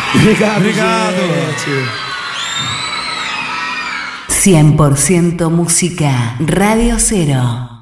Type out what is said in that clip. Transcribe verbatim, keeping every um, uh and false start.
Obrigado, Obrigado. gente. cien por ciento música, Radio Cero.